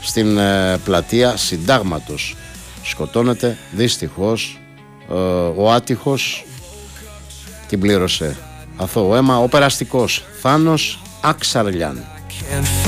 στην πλατεία Συντάγματος. Σκοτώνεται δυστυχώς ο άτυχος, την πλήρωσε αθώο αίμα ο περαστικός Θάνος Αξαρλιάν.